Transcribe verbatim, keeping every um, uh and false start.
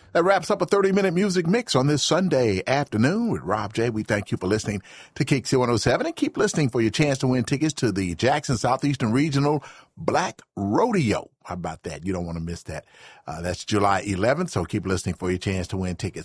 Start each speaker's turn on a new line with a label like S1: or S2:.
S1: That wraps up a thirty-minute music mix on this Sunday afternoon with Rob J. We thank you for listening to K C one oh seven, and keep listening for your chance to win tickets to the Jackson Southeastern Regional Black Rodeo. How about that? You don't want to miss that. Uh, that's July eleventh, so keep listening for your chance to win tickets.